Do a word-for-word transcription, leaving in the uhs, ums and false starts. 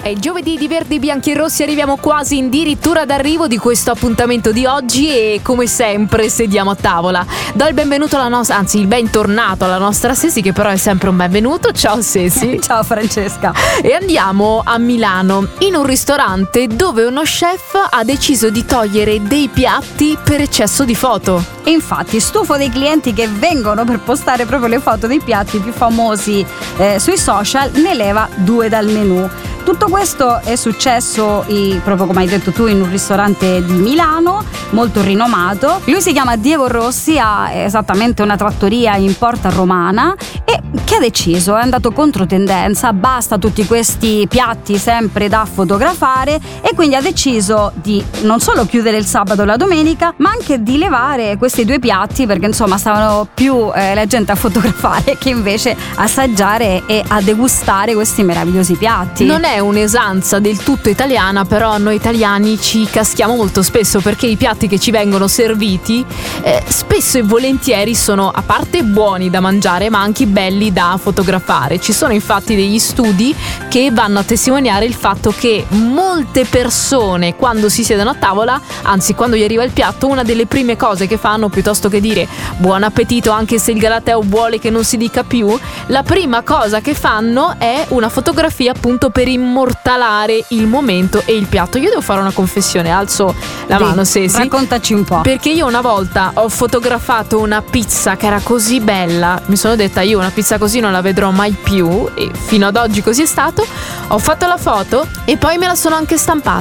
Giovedì di Verdi, Bianchi e Rossi, arriviamo quasi in dirittura d'arrivo di questo appuntamento di oggi e come sempre sediamo a tavola. Do il benvenuto alla nostra, anzi il bentornato alla nostra Sesi, che però è sempre un benvenuto. Ciao Sesi. Ciao Francesca. E andiamo a Milano in un ristorante dove uno chef ha deciso di togliere dei piatti per eccesso di foto. E infatti stufo dei clienti che vengono per postare proprio le foto dei piatti più famosi eh, sui social, ne leva due dal menù. Tutto questo è successo eh, proprio come hai detto tu in un ristorante di Milano molto rinomato. Lui si chiama Diego Rossi, ha esattamente una trattoria in Porta Romana e che ha deciso, è andato contro tendenza, basta tutti questi piatti sempre da fotografare, e quindi ha deciso di non solo chiudere il sabato e la domenica ma anche di levare questi due piatti, perché insomma stavano più eh, la gente a fotografare che invece assaggiare e a degustare questi meravigliosi piatti. Non è un'esanza del tutto italiana, però noi italiani ci caschiamo molto spesso perché i piatti che ci vengono serviti eh, spesso e volentieri sono a parte buoni da mangiare ma anche belli da fotografare. Ci sono infatti degli studi che vanno a testimoniare il fatto che molte persone quando si siedono a tavola, anzi quando gli arriva il piatto, una delle prime cose che fanno, piuttosto che dire buon appetito anche se il galateo vuole che non si dica più, la prima cosa che fanno è una fotografia appunto per immortalare il momento e il piatto. Io devo fare una confessione, alzo la Dì, mano Sesi, raccontaci un po'. perché io una volta ho fotografato una pizza che era così bella, mi sono detta io una pizza così non la vedrò mai più, e fino ad oggi così è stato. Ho fatto la foto e poi me la sono anche stampata.